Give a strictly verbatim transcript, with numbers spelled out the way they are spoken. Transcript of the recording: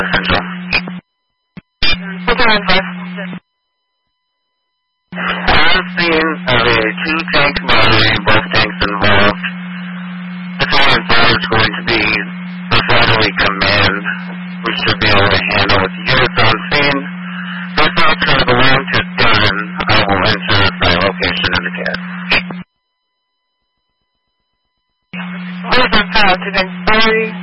Central. Okay, on five. I've seen uh, two tank battery, both tanks involved. The command fire is going to be the Satellite Command, which should be able to handle with units on scene. If I try to belong to gun, I will enter my location in the C A D. Where's on file? To the battery?